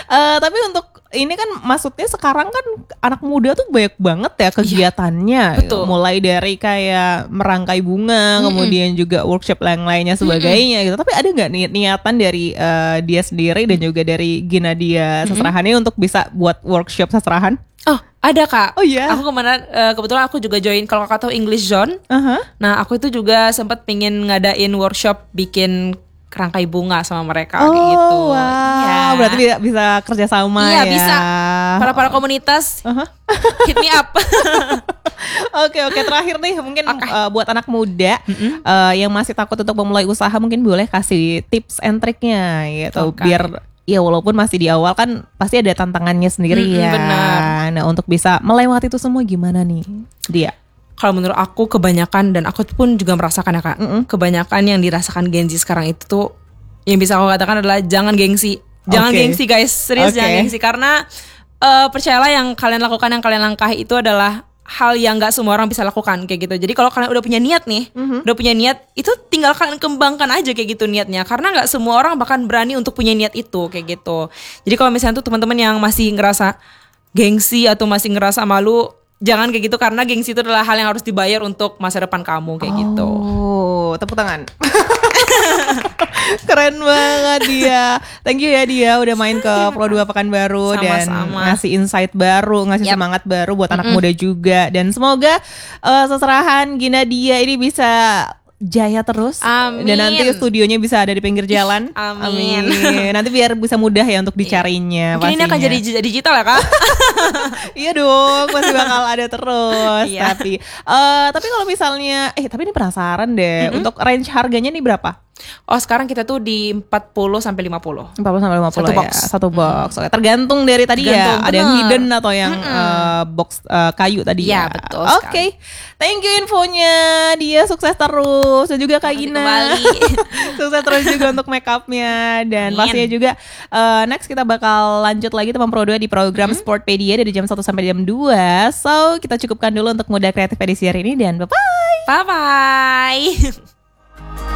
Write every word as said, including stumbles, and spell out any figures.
Uh, tapi untuk ini kan maksudnya sekarang kan anak muda tuh banyak banget ya kegiatannya. Iya, betul. Mulai dari kayak merangkai bunga, mm-mm. kemudian juga workshop yang lainnya sebagainya mm-mm. gitu. Tapi ada nggak ni- niatan dari uh, dia sendiri dan juga dari Gina Dia Sasrahan ini untuk bisa buat workshop sasrahan? Oh, ada Kak. Oh iya. Aku kemarin uh, kebetulan aku juga join kalau Kakak tahu English Zone. Uh-huh. Nah, aku itu juga sempat pingin ngadain workshop bikin rangkai bunga sama mereka oh, kayak gitu. Wow, ya. Berarti bisa, bisa kerja sama iya, ya. Iya, bisa. Para-para komunitas uh-huh. hit me up. Oke, oke, terakhir nih mungkin okay. uh, buat anak muda mm-hmm. uh, yang masih takut untuk memulai usaha, mungkin boleh kasih tips and triknya gitu okay. biar ya walaupun masih di awal kan pasti ada tantangannya sendiri mm-hmm, ya. Benar. Nah, untuk bisa melewati itu semua gimana nih dia? Kalau menurut aku kebanyakan, dan aku pun juga merasakan ya Kak, mm-mm. kebanyakan yang dirasakan Gen Z sekarang itu tuh yang bisa aku katakan adalah jangan gengsi. Jangan okay. gengsi guys, serius okay. jangan gengsi. Karena uh, percayalah yang kalian lakukan, yang kalian langkahi itu adalah hal yang gak semua orang bisa lakukan kayak gitu. Jadi kalau kalian udah punya niat nih, mm-hmm. udah punya niat, itu tinggal kalian kembangkan aja kayak gitu niatnya. Karena gak semua orang bahkan berani untuk punya niat itu kayak gitu. Jadi kalau misalnya tuh teman-teman yang masih ngerasa gengsi atau masih ngerasa malu, jangan kayak gitu, karena gengsi itu adalah hal yang harus dibayar untuk masa depan kamu kayak oh, gitu. Oh, tepuk tangan. Keren banget dia. Thank you ya dia udah main ke Pro dua Pekanbaru dan ngasih insight baru, ngasih yep. semangat baru buat mm-hmm. anak muda juga. Dan semoga uh, seserahan Gina Dia ini bisa jaya terus. Amin. Dan nanti studionya bisa ada di pinggir jalan. Amin. Amin. Nanti biar bisa mudah ya untuk dicarinya. Mungkin pastinya. Ini akan jadi digital ya Kak. Iya dong, masih bakal ada terus. Iya. Tapi uh, tapi kalau misalnya eh tapi ini penasaran deh, mm-hmm. untuk range harganya nih berapa? Oh, sekarang kita tuh di empat puluh sampai lima puluh. empat puluh sampai lima puluh satu ya. Box. Satu box. Oke, tergantung dari tadi tergantung, ya. Bener. Ada yang hidden atau yang uh, box uh, kayu tadi ya. Iya, betul. Oke. Okay. Thank you infonya. Dia sukses terus. Dan juga Kak Gina. Sukses terus juga untuk make up-nya. Dan Amin. Pastinya juga uh, next kita bakal lanjut lagi teman Pro dua di program mm-hmm. Sportpedia dari jam satu sampai jam dua. So, kita cukupkan dulu untuk Muda Kreatif edisi hari ini dan bye-bye. Bye-bye.